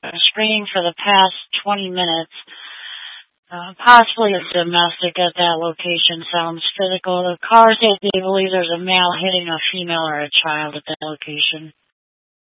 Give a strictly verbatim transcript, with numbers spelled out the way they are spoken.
screening for the past twenty minutes. Uh, possibly a domestic at that location. Sounds physical. The car says they believe there's a male hitting a female or a child at that location.